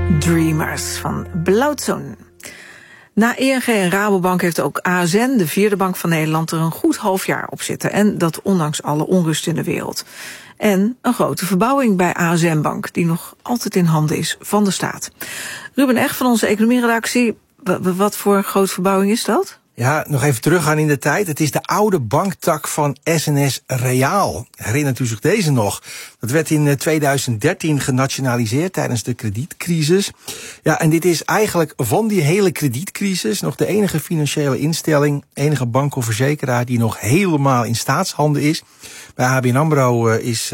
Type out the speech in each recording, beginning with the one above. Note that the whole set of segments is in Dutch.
Dreamers van Blauwzoen. Na ING en Rabobank heeft ook ASN, de vierde bank van Nederland, er een goed half jaar op zitten. En dat ondanks alle onrust in de wereld. En een grote verbouwing bij ASN Bank, die nog altijd in handen is van de staat. Ruben Eg van onze economieredactie, wat voor grote verbouwing is dat? Ja, nog even teruggaan in de tijd. Het is de oude banktak van SNS Reaal. Herinnert u zich deze nog? Dat werd in 2013 genationaliseerd tijdens de kredietcrisis. Ja, en dit is eigenlijk van die hele kredietcrisis nog de enige financiële instelling, enige bank of verzekeraar die nog helemaal in staatshanden is. Bij ABN AMRO is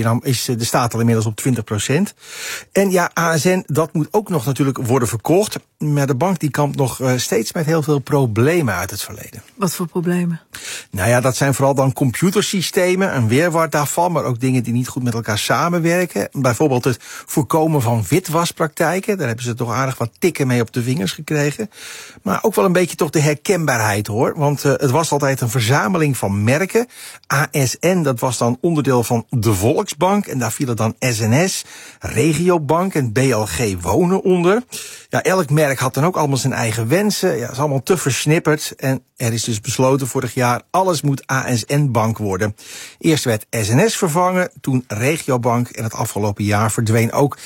de staat al inmiddels op 20%. En ja, ASN, dat moet ook nog natuurlijk worden verkocht. Maar de bank die kampt nog steeds met heel veel problemen uit het verleden. Wat voor problemen? Nou ja, dat zijn vooral dan computersystemen, een weerwar daarvan, maar ook dingen die niet goed met elkaar samenwerken. Bijvoorbeeld het voorkomen van witwaspraktijken. Daar hebben ze toch aardig wat tikken mee op de vingers gekregen. Maar ook wel een beetje toch de herkenbaarheid, hoor. Want het was altijd een verzameling van merken. ASN, dat was dan onderdeel van de Volksbank. En daar vielen dan SNS, Regiobank en BLG Wonen onder. Ja, elk merk had dan ook allemaal zijn eigen wensen. Ja, dat is allemaal te versnipperd. En er is dus besloten vorig jaar, alles moet ASN-bank worden. Eerst werd SNS vervangen, toen Regiobank. En het afgelopen jaar verdween ook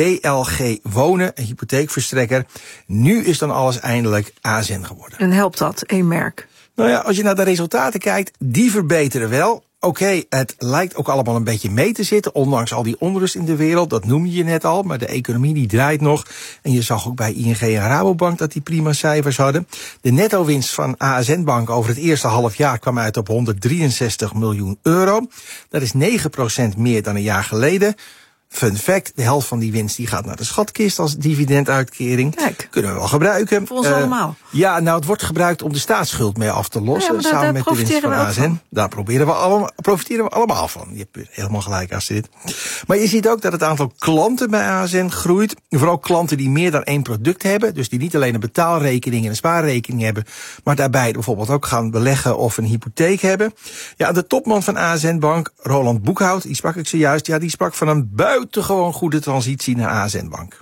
BLG Wonen, een hypotheekverstrekker. Nu is dan alles eindelijk ASN geworden. En helpt dat, één merk? Nou ja, als je naar de resultaten kijkt, die verbeteren wel. Oké, het lijkt ook allemaal een beetje mee te zitten, ondanks al die onrust in de wereld. Dat noemde je net al, maar de economie die draait nog. En je zag ook bij ING en Rabobank dat die prima cijfers hadden. De netto-winst van ASN Bank over het eerste half jaar kwam uit op 163 miljoen euro. Dat is 9% meer dan een jaar geleden. Fun fact, de helft van die winst die gaat naar de schatkist als dividenduitkering. Kijk. Kunnen we wel gebruiken. Voor ons allemaal. Ja, nou, het wordt gebruikt om de staatsschuld mee af te lossen. Ja, samen met de winst van ASN. Van. Daar profiteren we allemaal van. Je hebt helemaal gelijk als dit. Maar je ziet ook dat het aantal klanten bij ASN groeit. Vooral klanten die meer dan één product hebben. Dus die niet alleen een betaalrekening en een spaarrekening hebben, maar daarbij bijvoorbeeld ook gaan beleggen of een hypotheek hebben. Ja, de topman van ASN Bank, Roland Boekhout, die sprak ik zojuist. Ja, die sprak van een buitengewoon goede transitie naar ASN Bank.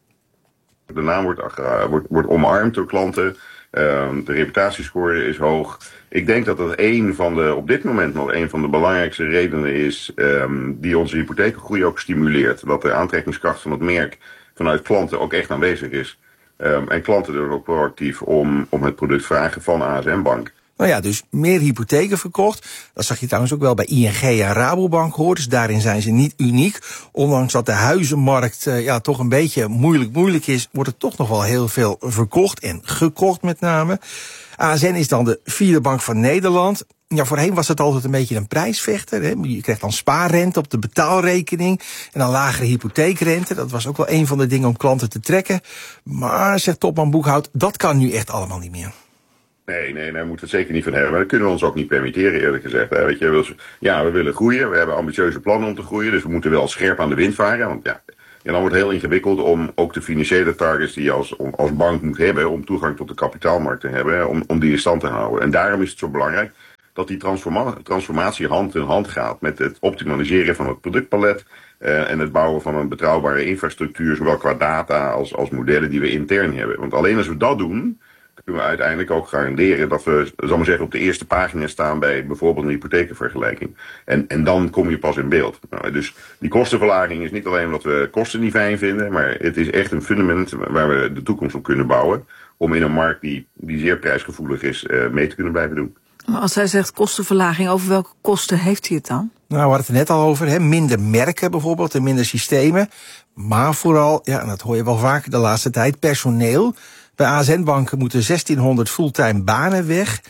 De naam wordt omarmd door klanten. De reputatiescore is hoog. Ik denk dat dat op dit moment nog een van de belangrijkste redenen is die onze hypotheekgroei ook stimuleert. Dat de aantrekkingskracht van het merk vanuit klanten ook echt aanwezig is. En klanten dus ook proactief om het product vragen van ASN Bank. Nou ja, dus meer hypotheken verkocht. Dat zag je trouwens ook wel bij ING en Rabobank, hoor. Dus daarin zijn ze niet uniek. Ondanks dat de huizenmarkt toch een beetje moeilijk is, wordt er toch nog wel heel veel verkocht en gekocht met name. ASN is dan de vierde bank van Nederland. Ja, voorheen was het altijd een beetje een prijsvechter. Hè. Je krijgt dan spaarrente op de betaalrekening en dan lagere hypotheekrente. Dat was ook wel een van de dingen om klanten te trekken. Maar, zegt topman Boekhout, dat kan nu echt allemaal niet meer. Nee, daar moeten we het zeker niet van hebben. Maar dat kunnen we ons ook niet permitteren, eerlijk gezegd. Weet je, we willen groeien. We hebben ambitieuze plannen om te groeien. Dus we moeten wel scherp aan de wind varen. Want ja, en dan wordt het heel ingewikkeld om ook de financiële targets die je als bank moet hebben, om toegang tot de kapitaalmarkt te hebben, om die in stand te houden. En daarom is het zo belangrijk dat die transformatie hand in hand gaat met het optimaliseren van het productpalet en het bouwen van een betrouwbare infrastructuur, zowel qua data als modellen die we intern hebben. Want alleen als we dat doen, kunnen we uiteindelijk ook garanderen dat we, zal maar zeggen, op de eerste pagina staan bij bijvoorbeeld een hypotheekvergelijking. En dan kom je pas in beeld. Nou, dus die kostenverlaging is niet alleen omdat we kosten niet fijn vinden, maar het is echt een fundament waar we de toekomst op kunnen bouwen om in een markt die zeer prijsgevoelig is mee te kunnen blijven doen. Maar als hij zegt kostenverlaging, over welke kosten heeft hij het dan? Nou, we hadden het er net al over, hè? Minder merken bijvoorbeeld en minder systemen. Maar vooral, ja, en dat hoor je wel vaker de laatste tijd, personeel. Bij ASN-banken moeten 1600 fulltime banen weg.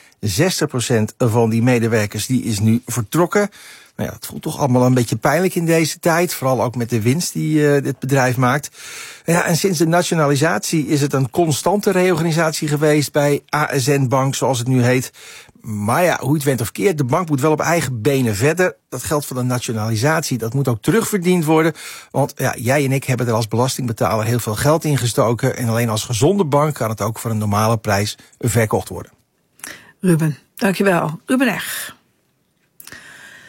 60% van die medewerkers die is nu vertrokken. Nou ja, dat voelt toch allemaal een beetje pijnlijk in deze tijd. Vooral ook met de winst die dit bedrijf maakt. Ja, en sinds de nationalisatie is het een constante reorganisatie geweest bij ASN Bank, zoals het nu heet. Maar ja, hoe je het went of keert, de bank moet wel op eigen benen verder. Dat geldt voor de nationalisatie, dat moet ook terugverdiend worden. Want ja, jij en ik hebben er als belastingbetaler heel veel geld in gestoken. En alleen als gezonde bank kan het ook voor een normale prijs verkocht worden. Ruben, dankjewel. Ruben Eg.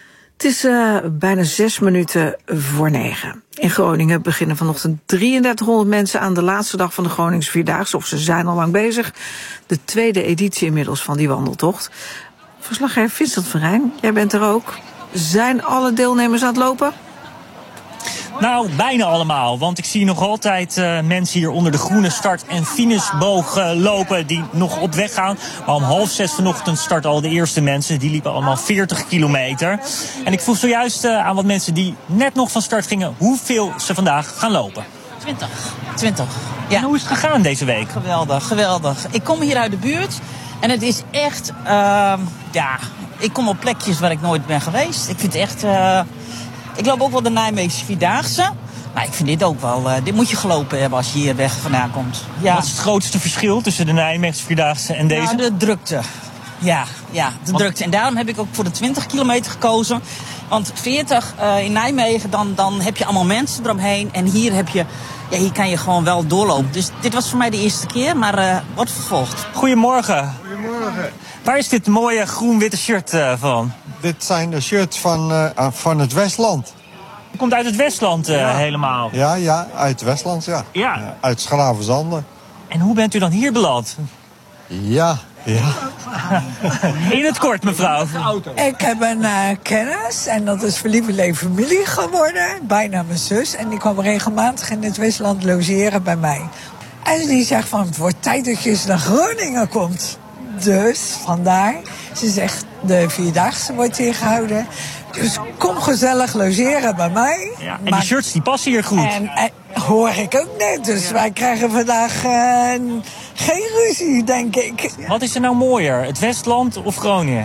Het is bijna 8:06. In Groningen beginnen vanochtend 3300 mensen aan de laatste dag van de Groningse Vierdaagse. Of ze zijn al lang bezig. De tweede editie inmiddels van die wandeltocht. Verslaggever Vincent van Rijn, jij bent er ook. Zijn alle deelnemers aan het lopen? Nou, bijna allemaal. Want ik zie nog altijd mensen hier onder de groene start- en finishboog lopen die nog op weg gaan. Maar om 5:30 vanochtend starten al de eerste mensen. Die liepen allemaal 40 kilometer. En ik vroeg zojuist aan wat mensen die net nog van start gingen hoeveel ze vandaag gaan lopen. 20. Ja. En hoe is het gegaan deze week? Geweldig. Ik kom hier uit de buurt en het is echt, ik kom op plekjes waar ik nooit ben geweest. Ik vind het echt, ik loop ook wel de Nijmeegse Vierdaagse. Maar ik vind dit ook wel, dit moet je gelopen hebben als je hier weg vandaan komt. Ja. Wat is het grootste verschil tussen de Nijmeegse Vierdaagse en deze? Nou, de drukte. Ja, de drukte. En daarom heb ik ook voor de 20 kilometer gekozen. Want 40 in Nijmegen, dan heb je allemaal mensen eromheen. En hier heb je, hier kan je gewoon wel doorlopen. Dus dit was voor mij de eerste keer, maar wordt vervolgd. Goedemorgen. Goedemorgen. Waar is dit mooie groen-witte shirt van? Dit zijn de shirts van het Westland. Het komt uit het Westland helemaal. Ja, uit het Westland, ja. Uit Schravenzanden. En hoe bent u dan hier beland? Ja. In het kort, mevrouw. Ik heb een kennis en dat is voor lieverlee familie geworden. Bijna mijn zus. En die kwam regelmatig in het Westland logeren bij mij. En die zegt van, het wordt tijd dat je eens naar Groningen komt. Dus vandaar. Ze zegt, de Vierdaagse wordt hier gehouden. Dus kom gezellig logeren bij mij. Ja, en die shirts die passen hier goed. En hoor ik ook net. Dus wij krijgen vandaag geen ruzie, denk ik. Wat is er nou mooier? Het Westland of Groningen?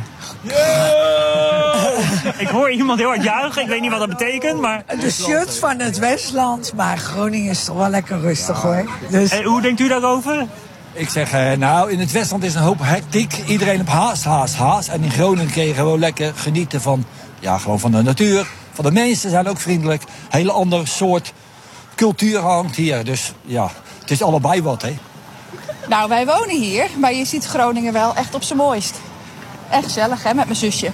Ik hoor iemand heel hard juichen. Ik weet niet wat dat betekent, maar... De shirts van het Westland, maar Groningen is toch wel lekker rustig, hoor. Dus... Hoe denkt u daarover? Ik zeg, in het Westland is een hoop hectiek. Iedereen op haast. En in Groningen kun je gewoon lekker genieten van, gewoon van de natuur. Van de mensen zijn ook vriendelijk. Hele andere soort cultuur hangt hier. Dus het is allebei wat, hè. Nou, wij wonen hier, maar je ziet Groningen wel echt op zijn mooist. Echt gezellig, hè, met mijn zusje.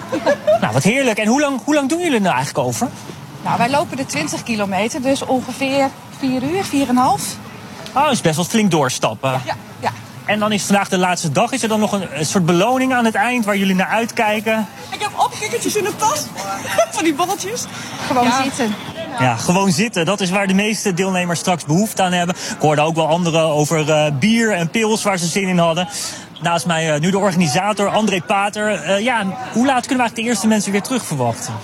Nou, wat heerlijk. En hoe lang doen jullie er nou eigenlijk over? Nou, wij lopen de 20 kilometer, dus ongeveer 4 uur, 4,5. Oh, dat is best wel flink doorstappen. Ja. En dan is vandaag de laatste dag. Is er dan nog een soort beloning aan het eind waar jullie naar uitkijken? Ik heb opkikkertjes in de tas. Van die bolletjes. Gewoon zitten. Ja, gewoon zitten. Dat is waar de meeste deelnemers straks behoefte aan hebben. Ik hoorde ook wel anderen over bier en pils waar ze zin in hadden. Naast mij nu de organisator André Pater. Hoe laat kunnen we eigenlijk de eerste mensen weer terug verwachten?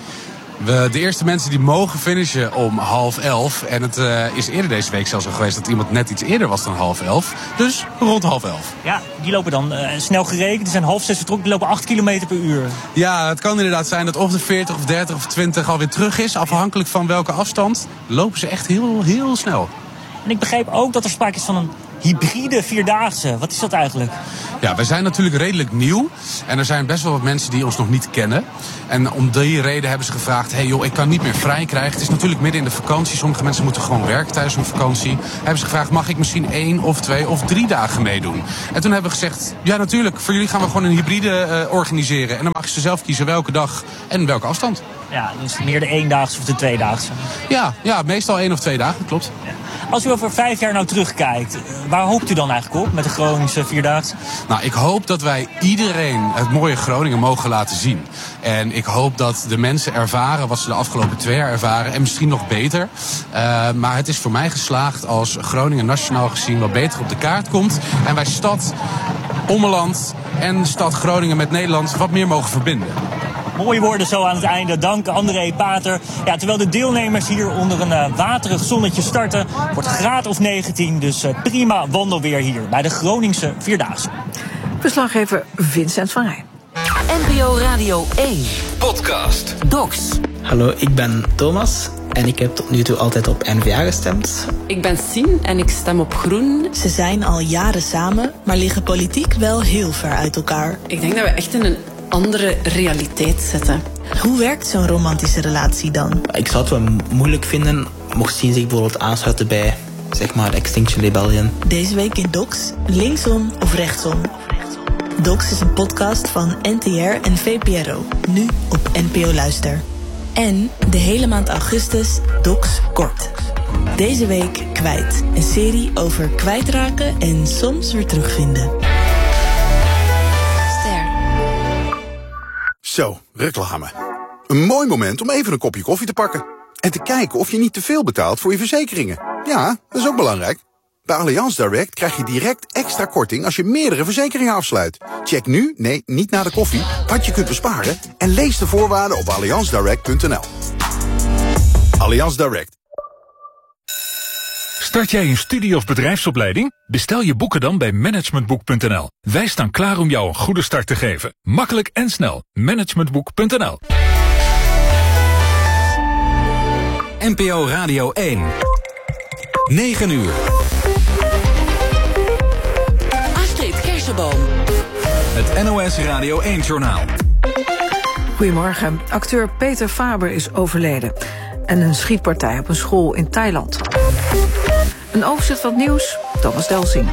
De eerste mensen die mogen finishen om 10:30. En het is eerder deze week zelfs zo geweest dat iemand net iets eerder was dan 10:30. Dus rond 10:30. Ja, die lopen dan snel gerekend. Die zijn 5:30 vertrokken, die lopen 8 kilometer per uur. Ja, het kan inderdaad zijn dat of de 40 of 30 of 20 alweer terug is. Afhankelijk van welke afstand lopen ze echt heel, heel snel. En ik begreep ook dat er sprake is van een hybride Vierdaagse. Wat is dat eigenlijk? Ja, wij zijn natuurlijk redelijk nieuw. En er zijn best wel wat mensen die ons nog niet kennen. En om die reden hebben ze gevraagd... ik kan niet meer vrij krijgen. Het is natuurlijk midden in de vakantie. Sommige mensen moeten gewoon werken tijdens hun vakantie. Hebben ze gevraagd, mag ik misschien 1 of 2 of 3 dagen meedoen? En toen hebben we gezegd, ja natuurlijk, voor jullie gaan we gewoon een hybride organiseren. En dan mag je ze zelf kiezen welke dag en welke afstand. Ja, dus meer de 1-daagse of de 2-daagse. Ja, meestal 1 of 2 dagen, klopt. Ja. Als u over 5 jaar nou terugkijkt, waar hoopt u dan eigenlijk op met de Groningse Vierdaagse? Nou, ik hoop dat wij iedereen het mooie Groningen mogen laten zien. En ik hoop dat de mensen ervaren wat ze de afgelopen 2 jaar ervaren. En misschien nog beter. Maar het is voor mij geslaagd als Groningen nationaal gezien wat beter op de kaart komt. En wij stad, Ommeland en stad Groningen met Nederland wat meer mogen verbinden. Mooie woorden zo aan het einde. Dank André Pater. Ja, terwijl de deelnemers hier onder een waterig zonnetje starten, wordt graad of 19. Dus prima wandelweer hier bij de Groningse Vierdaagse. Verslaggever Vincent van Rijn. NPO Radio 1 Podcast Docs. Hallo, ik ben Thomas en ik heb tot nu toe altijd op N-VA gestemd. Ik ben Sien en ik stem op Groen. Ze zijn al jaren samen, maar liggen politiek wel heel ver uit elkaar. Ik denk dat we echt in een andere realiteit zitten. Hoe werkt zo'n romantische relatie dan? Ik zou het wel moeilijk vinden mocht Sien zich bijvoorbeeld aansluiten bij, zeg maar, Extinction Rebellion. Deze week in Docs, linksom of rechtsom? Docs is een podcast van NTR en VPRO. Nu op NPO Luister. En de hele maand augustus Docs Kort. Deze week Kwijt. Een serie over kwijtraken en soms weer terugvinden. Ster. Zo, reclame. Een mooi moment om even een kopje koffie te pakken. En te kijken of je niet te veel betaalt voor je verzekeringen. Ja, dat is ook belangrijk. Bij Allianz Direct krijg je direct extra korting als je meerdere verzekeringen afsluit. Check nu, nee, niet na de koffie, wat je kunt besparen en lees de voorwaarden op allianzdirect.nl. Allianz Direct. Start jij een studie- of bedrijfsopleiding? Bestel je boeken dan bij managementboek.nl. Wij staan klaar om jou een goede start te geven. Makkelijk en snel. Managementboek.nl. NPO Radio 1. 9 uur. Astrid Kersenboom. Het NOS Radio 1-journaal. Goedemorgen. Acteur Peter Faber is overleden. En een schietpartij op een school in Thailand. Een overzicht van het nieuws, Thomas Delsing.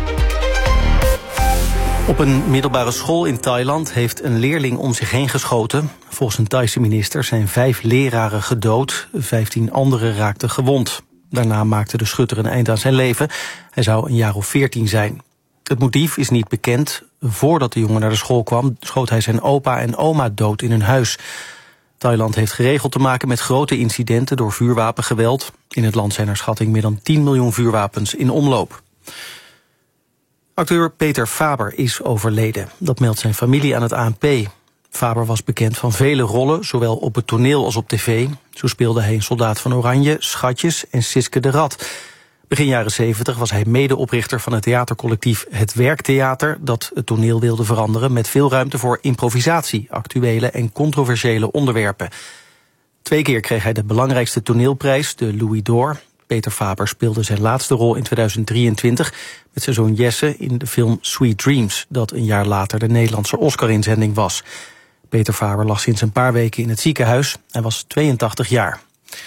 Op een middelbare school in Thailand heeft een leerling om zich heen geschoten. Volgens een Thaise minister zijn 5 leraren gedood, 15 anderen raakten gewond. Daarna maakte de schutter een eind aan zijn leven. Hij zou een jaar of 14 zijn. Het motief is niet bekend. Voordat de jongen naar de school kwam, schoot hij zijn opa en oma dood in hun huis. Thailand heeft geregeld te maken met grote incidenten door vuurwapengeweld. In het land zijn naar schatting meer dan 10 miljoen vuurwapens in omloop. Acteur Peter Faber is overleden. Dat meldt zijn familie aan het ANP. Faber was bekend van vele rollen, zowel op het toneel als op tv. Zo speelde hij een Soldaat van Oranje, Schatjes en Siske de Rat. Begin jaren 70 was hij medeoprichter van het theatercollectief Het Werktheater, dat het toneel wilde veranderen met veel ruimte voor improvisatie, actuele en controversiële onderwerpen. 2 keer kreeg hij de belangrijkste toneelprijs, de Louis d'Or. Peter Faber speelde zijn laatste rol in 2023 met zijn zoon Jesse in de film Sweet Dreams, dat een jaar later de Nederlandse Oscar-inzending was. Peter Faber lag sinds een paar weken in het ziekenhuis. Hij was 82 jaar.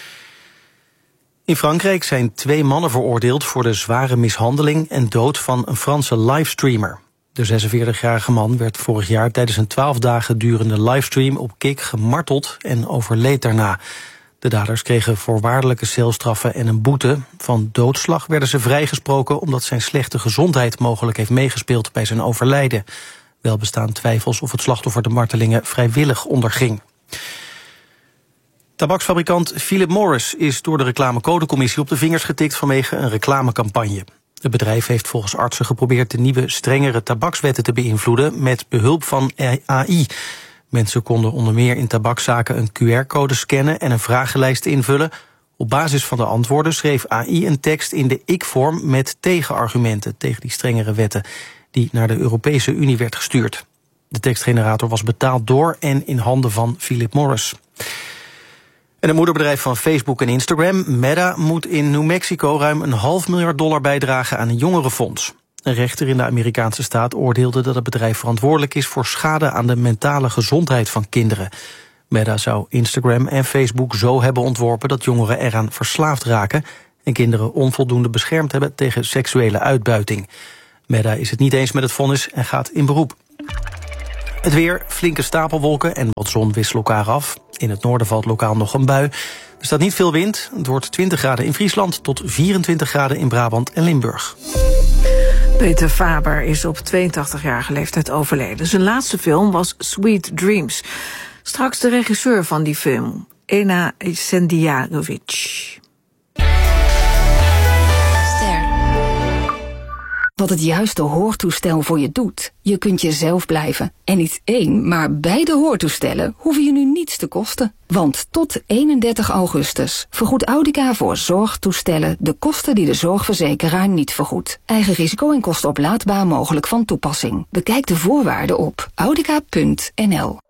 In Frankrijk zijn 2 mannen veroordeeld voor de zware mishandeling en dood van een Franse livestreamer. De 46-jarige man werd vorig jaar tijdens een 12 dagen durende livestream op Kik gemarteld en overleed daarna. De daders kregen voorwaardelijke celstraffen en een boete. Van doodslag werden ze vrijgesproken omdat zijn slechte gezondheid mogelijk heeft meegespeeld bij zijn overlijden. Wel bestaan twijfels of het slachtoffer de martelingen vrijwillig onderging. Tabaksfabrikant Philip Morris is door de reclamecodecommissie op de vingers getikt vanwege een reclamecampagne. Het bedrijf heeft volgens artsen geprobeerd de nieuwe, strengere tabakswetten te beïnvloeden met behulp van AI. Mensen konden onder meer in tabakszaken een QR-code scannen en een vragenlijst invullen. Op basis van de antwoorden schreef AI een tekst in de ik-vorm met tegenargumenten tegen die strengere wetten die naar de Europese Unie werd gestuurd. De tekstgenerator was betaald door en in handen van Philip Morris. En het moederbedrijf van Facebook en Instagram, Meta, moet in New Mexico ruim $500 miljoen bijdragen aan een jongerenfonds. Een rechter in de Amerikaanse staat oordeelde dat het bedrijf verantwoordelijk is voor schade aan de mentale gezondheid van kinderen. Meta zou Instagram en Facebook zo hebben ontworpen dat jongeren eraan verslaafd raken en kinderen onvoldoende beschermd hebben tegen seksuele uitbuiting. Meta is het niet eens met het vonnis en gaat in beroep. Het weer, flinke stapelwolken en wat zon wisselen elkaar af. In het noorden valt lokaal nog een bui. Er staat niet veel wind. Het wordt 20 graden in Friesland tot 24 graden in Brabant en Limburg. Peter Faber is op 82-jarige leeftijd overleden. Zijn laatste film was Sweet Dreams. Straks de regisseur van die film, Ena Sendijarovic. Wat het juiste hoortoestel voor je doet. Je kunt jezelf blijven. En niet 1, maar beide hoortoestellen hoeven je nu niets te kosten. Want tot 31 augustus vergoedt Audica voor zorgtoestellen de kosten die de zorgverzekeraar niet vergoedt. Eigen risico en kosten oplaadbaar mogelijk van toepassing. Bekijk de voorwaarden op audica.nl.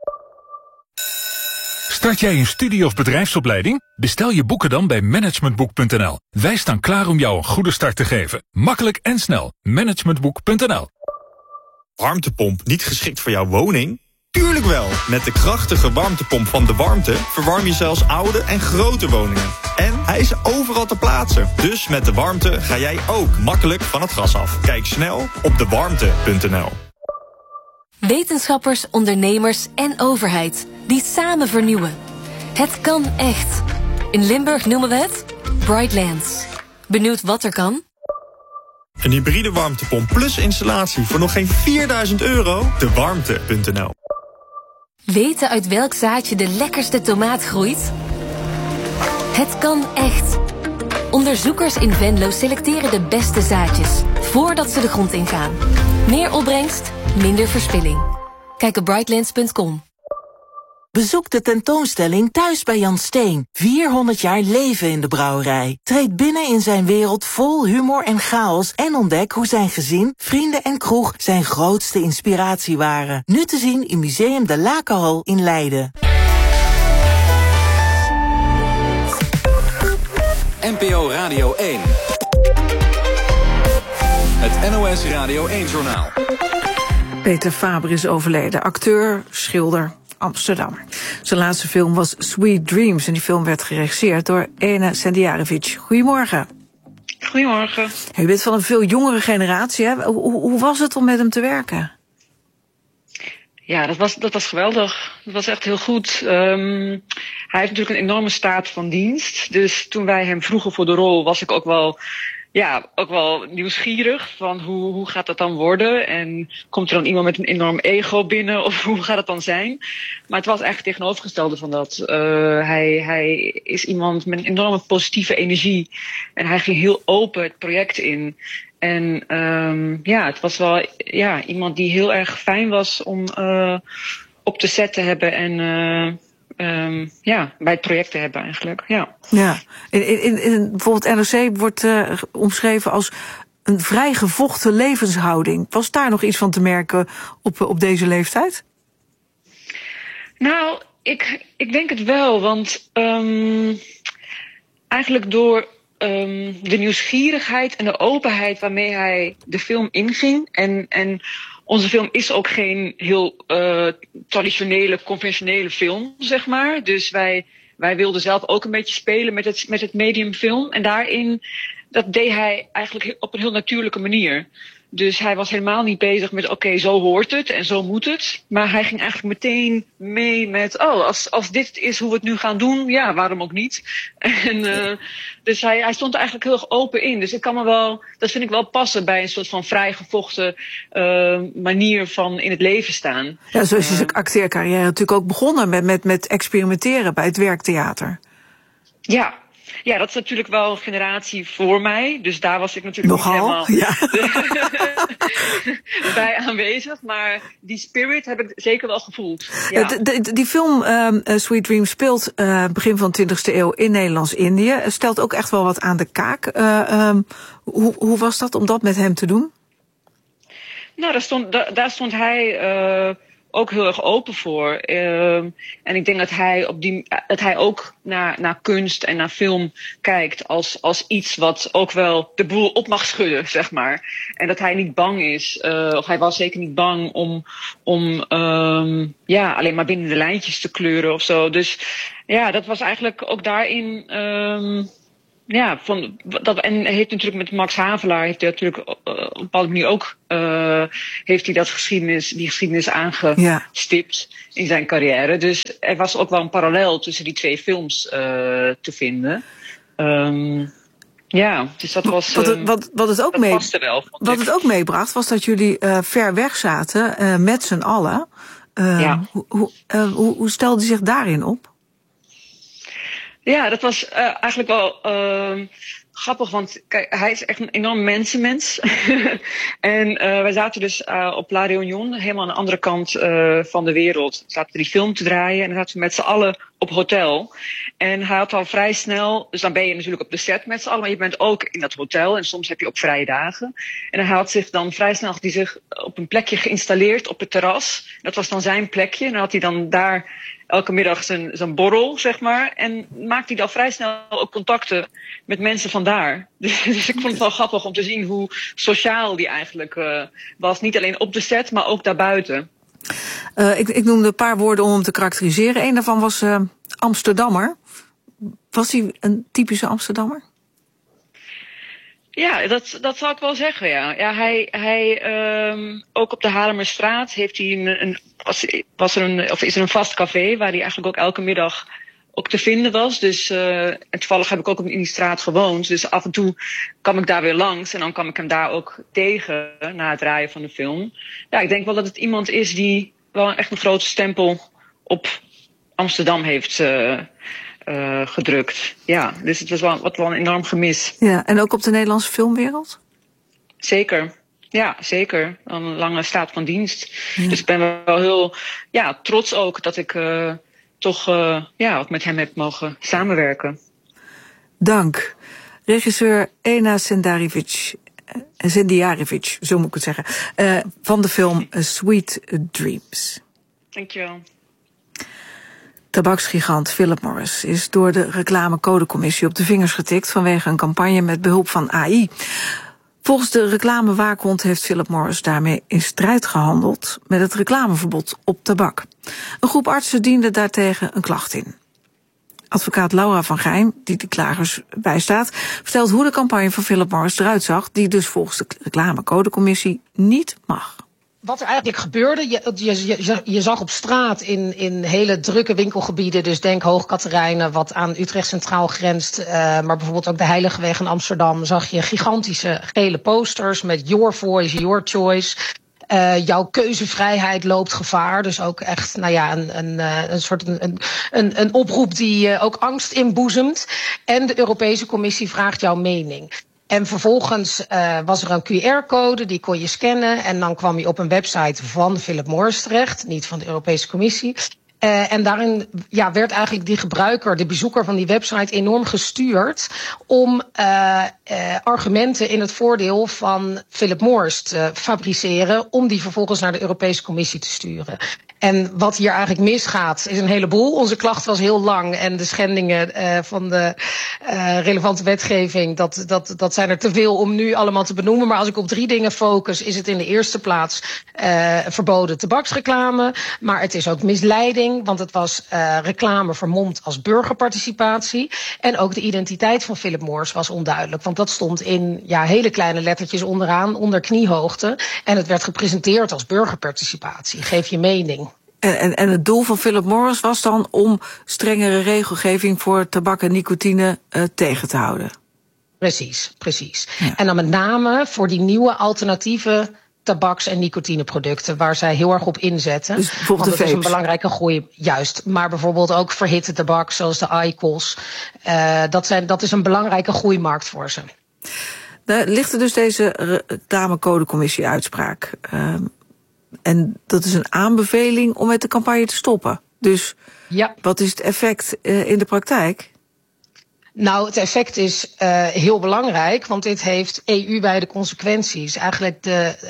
Start jij een studie- of bedrijfsopleiding? Bestel je boeken dan bij managementboek.nl. Wij staan klaar om jou een goede start te geven. Makkelijk en snel. Managementboek.nl. Warmtepomp niet geschikt voor jouw woning? Tuurlijk wel! Met de krachtige warmtepomp van De Warmte verwarm je zelfs oude en grote woningen. En hij is overal te plaatsen. Dus met De Warmte ga jij ook makkelijk van het gas af. Kijk snel op dewarmte.nl. Wetenschappers, ondernemers en overheid die samen vernieuwen. Het kan echt. In Limburg noemen we het Brightlands. Benieuwd wat er kan? Een hybride warmtepomp plus installatie voor nog geen €4.000? Dewarmte.nl. Weten uit welk zaadje de lekkerste tomaat groeit? Het kan echt. Onderzoekers in Venlo selecteren de beste zaadjes voordat ze de grond ingaan. Meer opbrengst, minder verspilling. Kijk op brightlands.com. Bezoek de tentoonstelling Thuis bij Jan Steen. 400 jaar leven in de brouwerij. Treed binnen in zijn wereld vol humor en chaos en ontdek hoe zijn gezin, vrienden en kroeg zijn grootste inspiratie waren. Nu te zien in Museum de Lakenhal in Leiden. NPO Radio 1. Het NOS Radio 1-journaal. Peter Faber is overleden. Acteur, schilder, Amsterdammer. Zijn laatste film was Sweet Dreams en die film werd geregisseerd door Ene Sendijarevic. Goedemorgen. Goedemorgen. U bent van een veel jongere generatie, hè? Hoe was het om met hem te werken? Ja, dat was geweldig. Dat was echt heel goed. Hij heeft natuurlijk een enorme staat van dienst. Dus toen wij hem vroegen voor de rol was ik ook wel nieuwsgierig van hoe gaat dat dan worden? En komt er dan iemand met een enorm ego binnen? Of hoe gaat het dan zijn? Maar het was eigenlijk het tegenovergestelde van dat. Hij is iemand met een enorme positieve energie. En hij ging heel open het project in. En het was wel iemand die heel erg fijn was om op de set te hebben en bij het project te hebben eigenlijk. Ja. In bijvoorbeeld NRC wordt omschreven als een vrij gevochten levenshouding. Was daar nog iets van te merken op deze leeftijd? Nou, ik denk het wel, want eigenlijk door de nieuwsgierigheid en de openheid waarmee hij de film inging. En onze film is ook geen heel traditionele, conventionele film, zeg maar. Dus wij wilden zelf ook een beetje spelen met het medium film. En daarin, dat deed hij eigenlijk op een heel natuurlijke manier. Dus hij was helemaal niet bezig met oké, zo hoort het en zo moet het. Maar hij ging eigenlijk meteen mee met als dit is hoe we het nu gaan doen, ja, waarom ook niet? En dus hij stond er eigenlijk heel erg open in. Dus dat vind ik wel passen bij een soort van vrijgevochten manier van in het leven staan. Ja, zo is zijn acteercarrière natuurlijk ook begonnen met experimenteren bij het werktheater. Ja, dat is natuurlijk wel een generatie voor mij. Dus daar was ik natuurlijk nogal, niet helemaal bij aanwezig. Maar die spirit heb ik zeker wel gevoeld. Ja. Die film Sweet Dreams speelt begin van de 20e eeuw in Nederlands-Indië. Stelt ook echt wel wat aan de kaak. Hoe was dat om dat met hem te doen? Nou, daar stond hij ook heel erg open voor. En ik denk dat hij ook naar kunst en naar film kijkt als iets wat ook wel de boel op mag schudden, zeg maar. En dat hij niet bang is, of hij was zeker niet bang om alleen maar binnen de lijntjes te kleuren of zo. Dus ja, dat was eigenlijk ook daarin. En hij heeft natuurlijk met Max Havelaar heeft hij natuurlijk op een bepaalde manier ook heeft hij die geschiedenis aangestipt in zijn carrière. Dus er was ook wel een parallel tussen die twee films te vinden. Dus dat was. Wat het ook meebracht was dat jullie ver weg zaten met z'n allen. Hoe stelde hij zich daarin op? Ja, dat was eigenlijk wel grappig, want kijk, hij is echt een enorm mensenmens. En wij zaten dus op La Réunion, helemaal aan de andere kant van de wereld. We zaten die film te draaien en dan zaten we met z'n allen op hotel. En hij had al vrij snel, dus dan ben je natuurlijk op de set met z'n allen, maar je bent ook in dat hotel en soms heb je ook vrije dagen. En hij had zich dan vrij snel op een plekje geïnstalleerd op het terras. Dat was dan zijn plekje en dan had hij dan daar elke middag zijn borrel, zeg maar. En maakte hij dan vrij snel ook contacten met mensen vandaar. Dus ik vond het wel grappig om te zien hoe sociaal die eigenlijk was. Niet alleen op de set, maar ook daarbuiten. Ik noemde een paar woorden om hem te karakteriseren. Eén daarvan was Amsterdammer. Was hij een typische Amsterdammer? Ja, dat zal ik wel zeggen, ja. Ja, hij ook op de Haarlemmerstraat heeft hij is er een vast café waar hij eigenlijk ook elke middag ook te vinden was. Dus en toevallig heb ik ook in die straat gewoond. Dus af en toe kwam ik daar weer langs en dan kwam ik hem daar ook tegen na het draaien van de film. Ja, ik denk wel dat het iemand is die wel echt een grote stempel op Amsterdam heeft gedrukt. Ja, dus het was wel een enorm gemis. Ja, en ook op de Nederlandse filmwereld? Zeker. Ja, zeker. Een lange staat van dienst. Ja. Dus ik ben wel heel trots ook dat ik toch ook met hem heb mogen samenwerken. Dank. Regisseur Ena Sendijarevic, zo moet ik het zeggen, van de film Sweet Dreams. Dankjewel. Tabaksgigant Philip Morris is door de reclamecodecommissie op de vingers getikt vanwege een campagne met behulp van AI. Volgens de reclamewaakhond heeft Philip Morris daarmee in strijd gehandeld met het reclameverbod op tabak. Een groep artsen diende daartegen een klacht in. Advocaat Laura van Gijn, die de klagers bijstaat, vertelt hoe de campagne van Philip Morris eruit zag, die dus volgens de reclamecodecommissie niet mag. Wat er eigenlijk gebeurde, je zag op straat in hele drukke winkelgebieden, dus denk Hoog Catharijne, wat aan Utrecht Centraal grenst, maar bijvoorbeeld ook de Heiligeweg in Amsterdam, zag je gigantische gele posters met Your Voice, Your Choice. Jouw keuzevrijheid loopt gevaar. Dus ook echt, een oproep die ook angst inboezemt. En de Europese Commissie vraagt jouw mening. En vervolgens was er een QR-code, die kon je scannen. En dan kwam je op een website van Philip Morris terecht, niet van de Europese Commissie. En daarin werd eigenlijk die gebruiker, de bezoeker van die website, enorm gestuurd om argumenten in het voordeel van Philip Morris te fabriceren, om die vervolgens naar de Europese Commissie te sturen. En wat hier eigenlijk misgaat is een heleboel. Onze klacht was heel lang en de schendingen van de relevante wetgeving, dat zijn er te veel om nu allemaal te benoemen. Maar als ik op 3 dingen focus, is het in de eerste plaats verboden tabaksreclame. Maar het is ook misleiding, want het was reclame vermomd als burgerparticipatie. En ook de identiteit van Philip Morris was onduidelijk. Want dat stond in hele kleine lettertjes onderaan, onder kniehoogte. En het werd gepresenteerd als burgerparticipatie. Geef je mening. En het doel van Philip Morris was dan om strengere regelgeving voor tabak en nicotine tegen te houden. Precies. Ja. En dan met name voor die nieuwe alternatieve tabaks- en nicotineproducten, waar zij heel erg op inzetten. Dus bijvoorbeeld want dat is een belangrijke groei, juist. Maar bijvoorbeeld ook verhitte tabak, zoals de IQOS. Dat is een belangrijke groeimarkt voor ze. Daar ligt er dus deze reclamecodecommissie uitspraak. En dat is een aanbeveling om met de campagne te stoppen. Dus wat is het effect in de praktijk? Nou, het effect is heel belangrijk, want dit heeft EU-wijde consequenties. Eigenlijk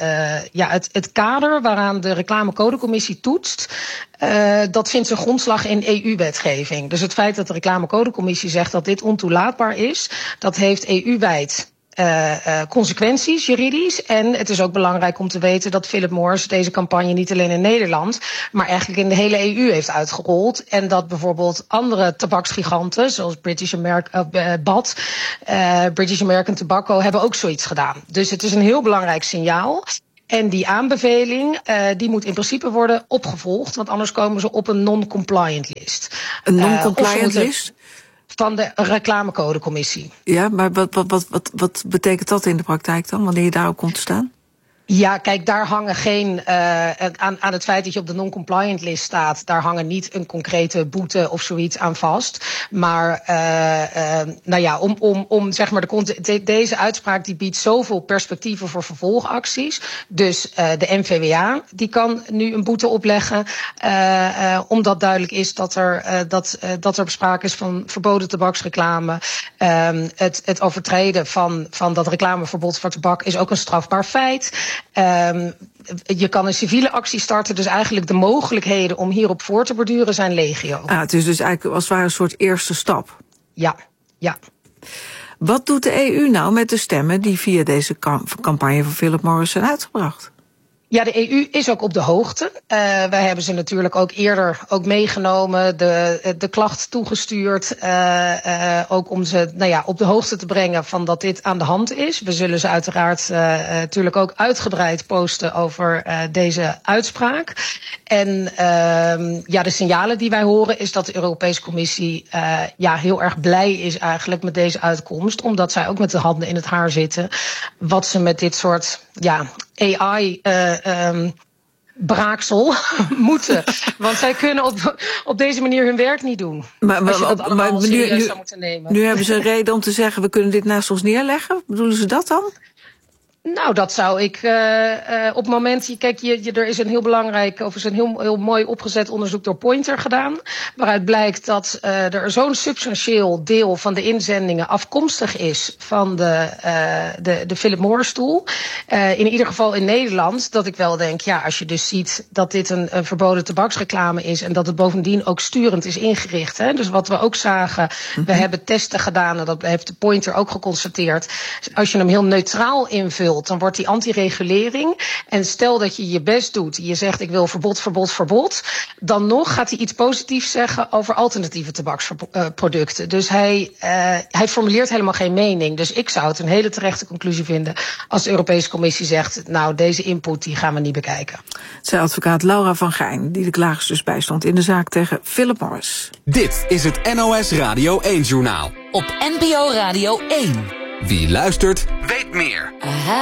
het kader waaraan de reclamecodecommissie toetst, dat vindt zijn grondslag in EU-wetgeving. Dus het feit dat de reclamecodecommissie zegt dat dit ontoelaatbaar is, dat heeft EU-wijd consequenties juridisch. En het is ook belangrijk om te weten dat Philip Morris deze campagne niet alleen in Nederland, maar eigenlijk in de hele EU heeft uitgerold. En dat bijvoorbeeld andere tabaksgiganten, zoals British American Tobacco, hebben ook zoiets gedaan. Dus het is een heel belangrijk signaal. En die aanbeveling, die moet in principe worden opgevolgd, want anders komen ze op een non-compliant list. Een non-compliant list? Van de reclamecodecommissie. Ja, maar wat betekent dat in de praktijk dan, wanneer je daarop komt te staan? Ja, kijk, daar hangen geen aan het feit dat je op de non-compliant list staat, daar hangen niet een concrete boete of zoiets aan vast. Maar om zeg maar deze uitspraak die biedt zoveel perspectieven voor vervolgacties. Dus de NVWA die kan nu een boete opleggen, omdat duidelijk is dat er sprake is van verboden tabaksreclame. Het overtreden van dat reclameverbod voor tabak is ook een strafbaar feit. Je kan een civiele actie starten, dus eigenlijk de mogelijkheden om hierop voor te borduren zijn legio. Het is dus eigenlijk als het ware een soort eerste stap. Ja. Wat doet de EU nou met de stemmen die via deze campagne van Philip Morris zijn uitgebracht? Ja, de EU is ook op de hoogte. Wij hebben ze natuurlijk ook eerder ook meegenomen, de klacht toegestuurd. Ook om ze op de hoogte te brengen van dat dit aan de hand is. We zullen ze uiteraard natuurlijk ook uitgebreid posten over deze uitspraak. En de signalen die wij horen is dat de Europese Commissie heel erg blij is eigenlijk met deze uitkomst. Omdat zij ook met de handen in het haar zitten. Wat ze met dit soort AI braaksel moeten. Want zij kunnen op deze manier hun werk niet doen. Maar als je dat allemaal serieus zou moeten nemen. Nu hebben ze een reden om te zeggen, we kunnen dit naast ons neerleggen. Bedoelen ze dat dan? Nou, dat zou ik op het moment... Kijk, er is een heel belangrijk... of is een heel mooi opgezet onderzoek door Poynter gedaan. Waaruit blijkt dat er zo'n substantieel deel van de inzendingen afkomstig is van de Philip Morris-stoel. In ieder geval in Nederland. Dat ik wel denk, als je dus ziet dat dit een verboden tabaksreclame is. En dat het bovendien ook sturend is ingericht. Hè? Dus wat we ook zagen, we hebben testen gedaan. En dat heeft de Poynter ook geconstateerd. Als je hem heel neutraal invult, dan wordt die anti-regulering. En stel dat je je best doet, je zegt ik wil verbod. Dan nog gaat hij iets positiefs zeggen over alternatieve tabaksproducten. Dus hij formuleert helemaal geen mening. Dus ik zou het een hele terechte conclusie vinden als de Europese Commissie zegt, nou, deze input die gaan we niet bekijken. Zei advocaat Laura van Gijn, die de klagers dus bijstond in de zaak tegen Philip Morris. Dit is het NOS Radio 1-journaal. Op NPO Radio 1. Wie luistert, weet meer.